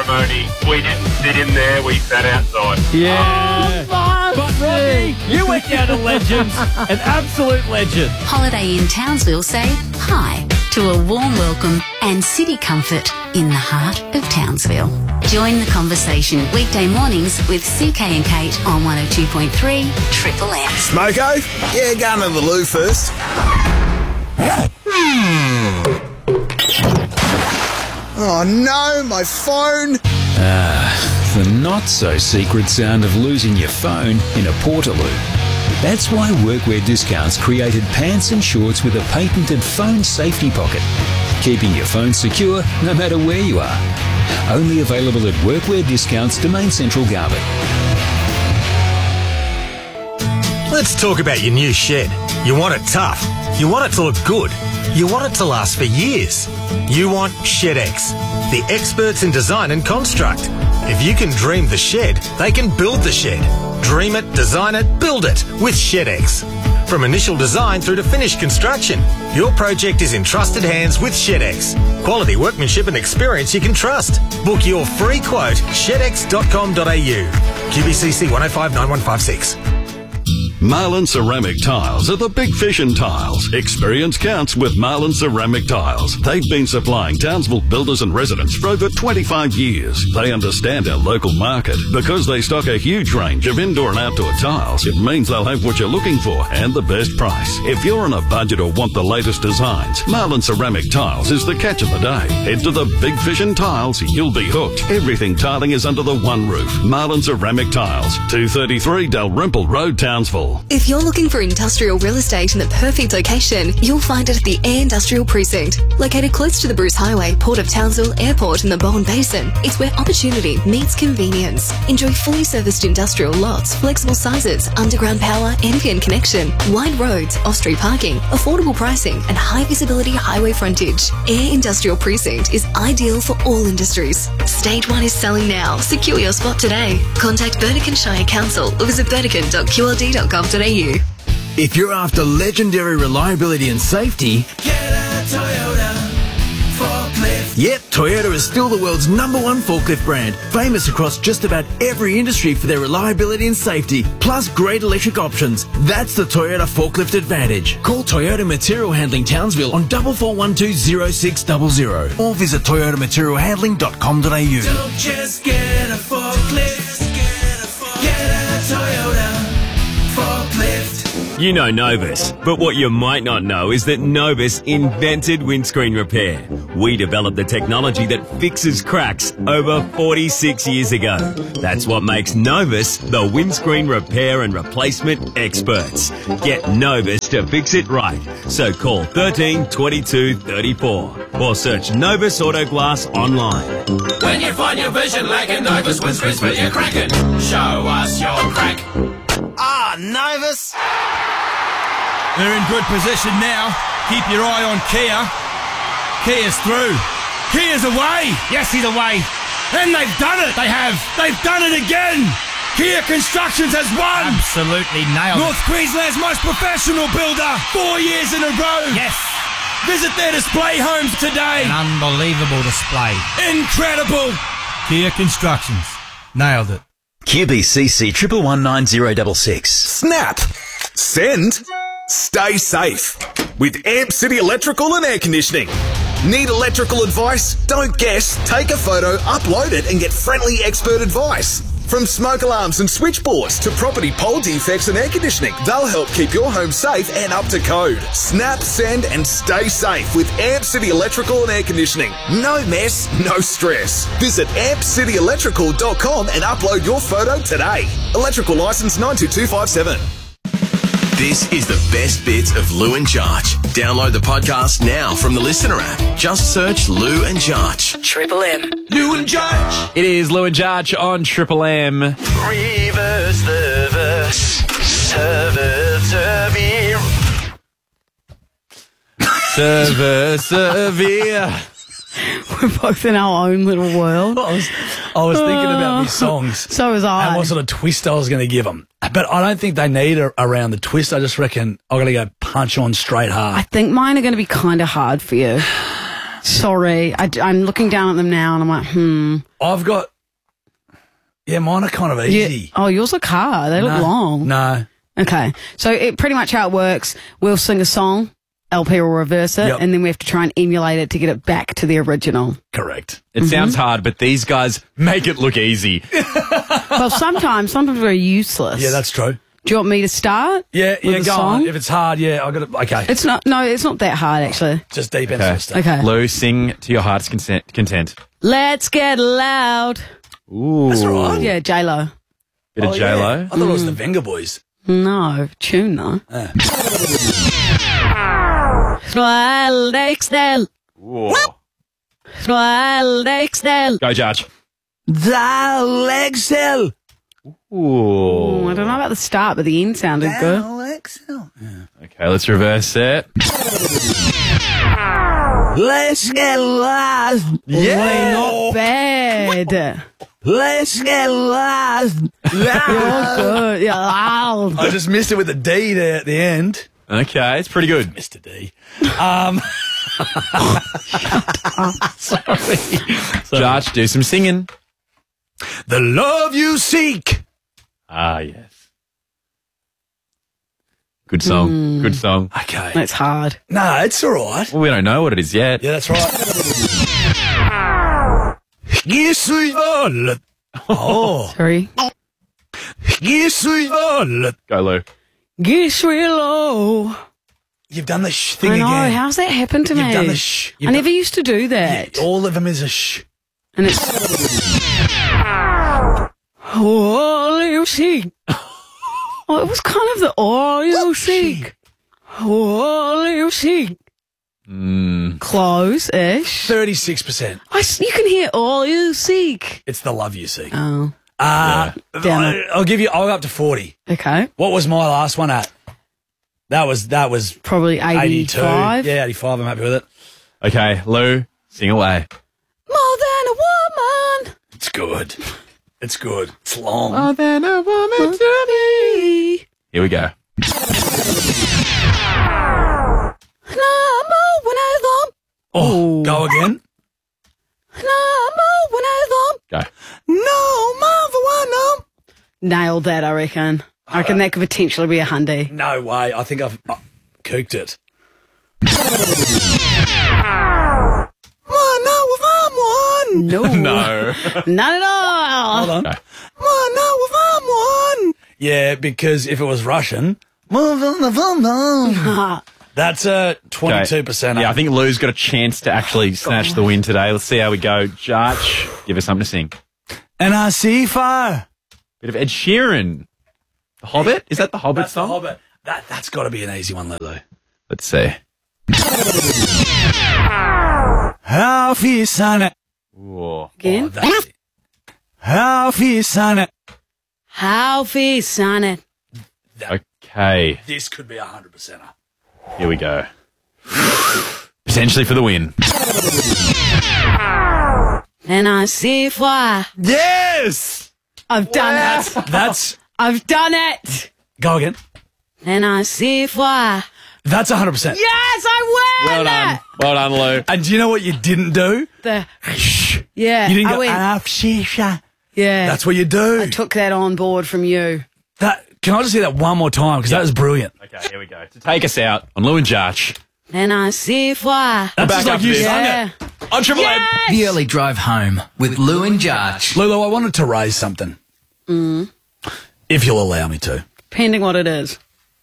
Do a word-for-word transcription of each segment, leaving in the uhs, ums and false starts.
ceremony. We didn't sit in there, we sat outside. Yeah. Oh, but Rodney, you went down to legends, an absolute legend. Holiday in Townsville say hi to a warm welcome and city comfort in the heart of Townsville. Join the conversation weekday mornings with C K and Kate on one oh two point three Triple M. Smoko? Yeah, going to the loo first. Oh no, my phone! Ah, the not-so-secret sound of losing your phone in a Portaloo. That's why Workwear Discounts created pants and shorts with a patented phone safety pocket, keeping your phone secure no matter where you are. Only available at Workwear Discounts, Domain Central, Garbutt. Let's talk about your new shed. You want it tough. You want it to look good. You want it to last for years. You want ShedX, the experts in design and construct. If you can dream the shed, they can build the shed. Dream it, design it, build it with ShedX. From initial design through to finished construction, your project is in trusted hands with ShedX. Quality workmanship and experience you can trust. Book your free quote, shed x dot com dot a u. Q B C C one oh five nine one five six. Marlin Ceramic Tiles are the big fish in tiles. Experience counts with Marlin Ceramic Tiles. They've been supplying Townsville builders and residents for over twenty-five years. They understand our local market. Because they stock a huge range of indoor and outdoor tiles, it means they'll have what you're looking for and the best price. If you're on a budget or want the latest designs, Marlin Ceramic Tiles is the catch of the day. Head to the big fish in tiles, you'll be hooked. Everything tiling is under the one roof. Marlin Ceramic Tiles, two thirty-three Dalrymple Road, Townsville. If you're looking for industrial real estate in the perfect location, you'll find it at the Air Industrial Precinct. Located close to the Bruce Highway, Port of Townsville Airport and the Bowen Basin, it's where opportunity meets convenience. Enjoy fully serviced industrial lots, flexible sizes, underground power, N P N connection, wide roads, off-street parking, affordable pricing and high visibility highway frontage. Air Industrial Precinct is ideal for all industries. Stage one is selling now. Secure your spot today. Contact Burdekin Shire Council or visit burdekin dot q l d dot com dot a u. If you're after legendary reliability and safety, get a Toyota forklift. Yep, Toyota is still the world's number one forklift brand, famous across just about every industry for their reliability and safety, plus great electric options. That's the Toyota Forklift Advantage. Call Toyota Material Handling Townsville on four four one two zero six zero zero or visit toyota material handling dot com dot a u. Don't just get a forklift, get a, get a Toyota forklift. You know Novus, but what you might not know is that Novus invented windscreen repair. We developed the technology that fixes cracks over forty-six years ago. That's what makes Novus the windscreen repair and replacement experts. Get Novus to fix it right. So call thirteen twenty-two thirty-four or search Novus Auto Glass online. When you find your vision lacking, Novus windscreens for you cracking. Show us your crack. Ah, Novus! They're in good position now. Keep your eye on Kia. Kia's through. Kia's away. Yes, he's away. And they've done it. They have. They've done it again. Kia Constructions has won. Absolutely nailed North it. Queensland's most professional builder. Four years in a row. Yes. Visit their display homes today. An unbelievable display. Incredible. Kia Constructions. Nailed it. Q B C C triple one nine zero six six. Snap. Send. Stay safe with Amp City Electrical and Air Conditioning. Need electrical advice? Don't guess. Take a photo, upload it and get friendly expert advice. From smoke alarms and switchboards to property pole defects and air conditioning, they'll help keep your home safe and up to code. Snap, send and stay safe with Amp City Electrical and Air Conditioning. No mess, no stress. Visit amp city electrical dot com and upload your photo today. Electrical licence nine two two five seven. This is the best bits of Lou and Jarch. Download the podcast now from the Listener app. Just search Lou and Jarch. Triple M. Lou and Jarch. It is Lou and Jarch on Triple M. Reverse the verse. Persevere. Persevere. We're both in our own little world. I was, I was thinking about these songs. So was I. And what sort of twist I was going to give them. But I don't think they need a, around the twist. I just reckon I've got to go punch on straight hard. I think mine are going to be kind of hard for you. Sorry. I, am looking down at them now and I'm like, hmm. I've got... Yeah, mine are kind of easy. Yeah. Oh, yours look hard. They look No. long. No. Okay. So it pretty much how it works, we'll sing a song, L P will reverse it, Yep. and then we have to try and emulate it to get it back to the original. Correct. It sounds hard, but these guys make it look easy. Well, sometimes, sometimes we're useless. Yeah, that's true. Do you want me to start? Yeah, with yeah, the go song? on. If it's hard, yeah, I got it. Okay. It's not, no, it's not that hard, actually. Just deep into Okay. the stuff. Okay. Lou, sing to your heart's consent, content. Let's get loud. Ooh. That's all right. Yeah, J-Lo. Bit of Oh, J-Lo. yeah. I thought it was the Venga Boys. No, tune though. Yeah. Smile, Dextel. Whoa. Smile, Dextel. Go, Judge. Dial Excel. Ooh. I don't know about the start, but the end sounded good. Dial Excel. Okay, let's reverse it. Let's get lost. Yeah. Not bad. Let's get lost. You're good. Yeah, loud. I just missed it with the D there at the end. Okay, it's pretty good. Mister D. Um, sorry. sorry. Judge, do some singing. The love you seek. Ah, yes. Good song. Mm. Good song. Okay. That's hard. No, it's all right. Well, we don't know what it is yet. Yeah, that's right. Yes, we all. Oh. Sorry. Yes, we all. Go, Lou. Guess we're low. You've done the sh thing I know. again. How's that happened to You've me? done the sh. I never used to do that. Yeah, all of them is a sh. And it's. All you seek. Oh, it was kind of the all you seek. All you seek. Mm. Close-ish. thirty-six percent. I s you can hear all you seek. It's the love you seek. Oh. Uh, Damn I, it. I'll give you, I'll go up to forty. Okay. What was my last one at? That was, that was Probably eighty-two. eighty-five. Yeah, eighty-five. I'm happy with it. Okay, Lou, sing away. More than a woman. It's good. It's good. It's long. More than a woman to me. Here we go. Number one of them. Oh, go again. Number one of them. Go. No, mother one of Nailed that, I reckon. I reckon that could potentially be a Hyundai. No way. I think I've uh, cooked it. One. No. No. Not at all. Hold on. No. One. Yeah, because if it was Russian, that's a twenty-two percent. Yeah, I think Lou's got a chance to actually snatch the win today. Let's see how we go. Judge, give us something to sing. And I see fire. Bit of Ed Sheeran. The Hobbit? Is that the Hobbit That's song? the Hobbit. That, that's got to be an easy one, Lulu. Let's see. How fierce on it. Whoa. Again? That's it. How fierce on it. How fierce on it. Okay, This could be a hundred percent. here we go. Potentially for the win. And I see fire. Yes! I've done it. That's I've done it. go again. And I see fire. That's a hundred percent. Yes, I win. Well done. Well done, Lou. And do you know what you didn't do? The yeah. You didn't I go. went. "Ah, shisha." Yeah. That's what you do. I took that on board from you. That can I just hear that one more time because that was brilliant. Okay, here we go. To take us out on Lou and Judge. And I see fire. That's back just like after you this. sung Yeah. it. On Triple M. The early drive home with Lou and Jarch. Lulu, I wanted to raise something. Mm. If you'll allow me to. Depending what it is.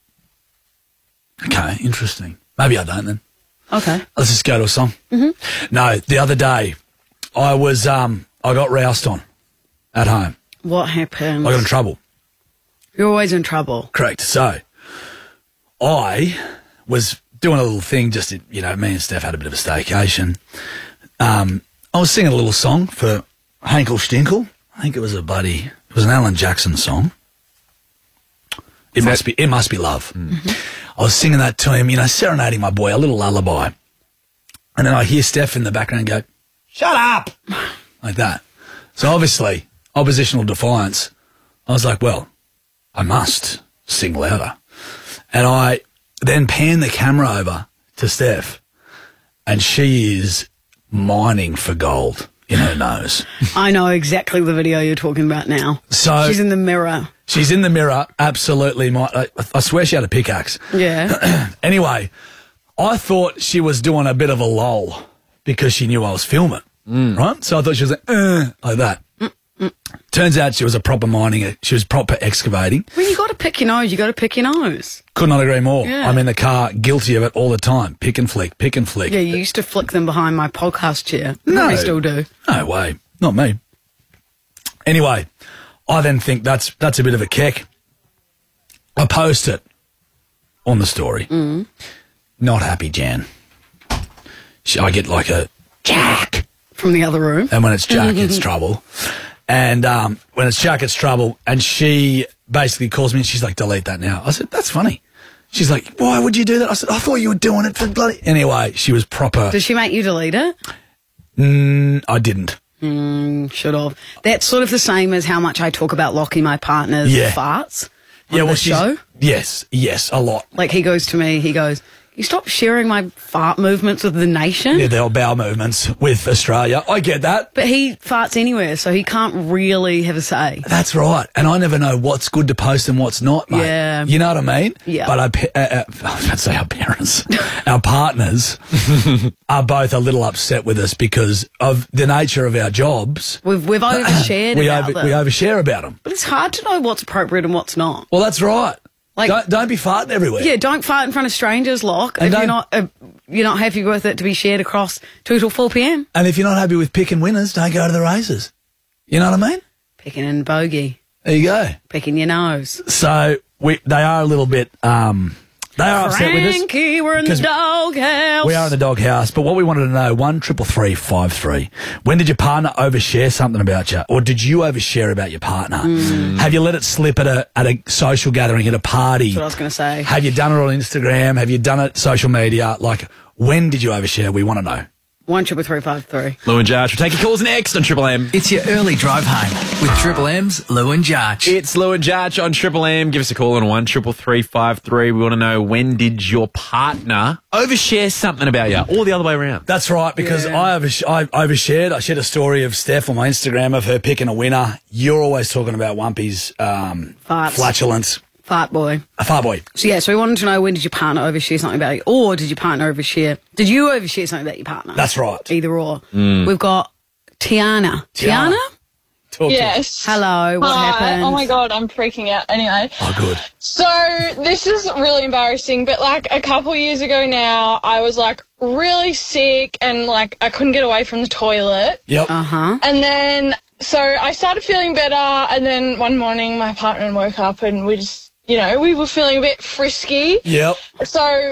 Okay, interesting. Maybe I don't then. Okay. Let's just go to a song. Mm-hmm. No, the other day I was um I got roused on at home. What happened? I got in trouble. You're always in trouble. Correct. So I was doing a little thing, just, you know, me and Steph had a bit of a staycation. Um, I was singing a little song for Hankel Stinkel. I think it was a buddy, it was an Alan Jackson song. It must be, it must be love. Mm-hmm. I was singing that to him, you know, serenading my boy, a little lullaby. And then I hear Steph in the background go, "Shut up!" like that. So obviously, oppositional defiance. I was like, well, I must sing louder. And I then pan the camera over to Steph, and she is mining for gold in her nose. I know exactly the video you're talking about now. So she's in the mirror. She's in the mirror, absolutely. My, I, I swear she had a pickaxe. Yeah. Anyway, I thought she was doing a bit of a lull because she knew I was filming, right? So I thought she was like, uh, like that. Mm-mm. Turns out she was a proper mining, she was proper excavating. When you got to pick your nose, you got to pick your nose. Could not agree more. Yeah. I'm in the car, guilty of it all the time. Pick and flick, pick and flick. Yeah, you used to flick them behind my podcast chair. No. I still do. No way. Not me. Anyway, I then think that's that's a bit of a kick. I post it on the story. Mm. Not happy, Jan. She, I get like a Jack from the other room. And when it's Jack, it's trouble. And um, when it's Jack, it's trouble. And she basically calls me and she's like, delete that now. I said, that's funny. She's like, why would you do that? I said, I thought you were doing it for bloody... Anyway, she was proper... Did she make you delete it? Mm, I didn't. Mm, should have. That's sort of the same as how much I talk about Lockie, my partner's Yeah. farts on Yeah, well, the she's- show. Yes, yes, a lot. Like, he goes to me, he goes, you stop sharing my fart movements with the nation? Yeah, they're bowel movements with Australia. I get that. But he farts anywhere, so he can't really have a say. That's right. And I never know what's good to post and what's not, mate. Yeah. You know what I mean? Yeah. But our, pa- uh, uh, I was about to say our parents, our partners are both a little upset with us because of the nature of our jobs. We've, we've overshared we about over, them. We overshare about them. But it's hard to know what's appropriate and what's not. Well, that's right. Like, don't, don't be farting everywhere. Yeah, don't fart in front of strangers, Lock. And If you're don't- not uh, you're not happy with it to be shared across two till four p.m. And if you're not happy with picking winners, don't go to the races. You know what I mean? Picking in bogey. There you go. Picking your nose. So we, they are a little bit, um, they are upset with us. Frankie, we're in the because doghouse. We are in the doghouse, but what we wanted to know, one triple three five three. When did your partner overshare something about you, or did you overshare about your partner? Mm. Have you let it slip at a at a social gathering, at a party? That's what I was going to say. Have you done it on Instagram? Have you done it social media? Like, when did you overshare? We want to know. One triple three five three. Lou and Jarch will take your calls next on Triple M. It's your early drive home with Triple M's Lou and Jarch. It's Lou and Jarch on Triple M. Give us a call on one triple three five three. We want to know, when did your partner overshare something about you, or the other way around? That's right, because Yeah. I, oversh- I overshared. I shared a story of Steph on my Instagram of her picking a winner. You're always talking about Wumpy's um, Farts. flatulence. Fart boy. A far boy. So yeah, so we wanted to know, when did your partner overshare something about you, or did your partner overshare? Did you overshare something about your partner? That's right. Either or. Mm. We've got Tiana. Tiana. Tiana? Talk to Yes. Hello. What Hi. happened? Oh my god, I'm freaking out. Anyway. Oh, good. So this is really embarrassing, but like a couple years ago now, I was like really sick and like I couldn't get away from the toilet. Yep. Uh huh. And then so I started feeling better, and then one morning my partner woke up and we just, you know, we were feeling a bit frisky. Yep. So